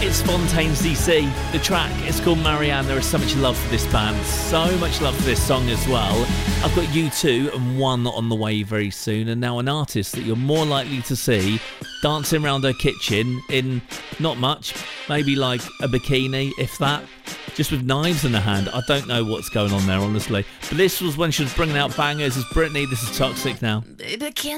It's Fontaines DC. The track is called Marianne. There is so much love for this band, so much love for this song as well. I've got U2 and One on the way very soon, and now an artist that you're more likely to see dancing around her kitchen in not much, maybe like a bikini, if that, just with knives in her hand. I don't know what's going on there, honestly. But this was when she was bringing out bangers. It's Britney. This is Toxic now. Baby, can't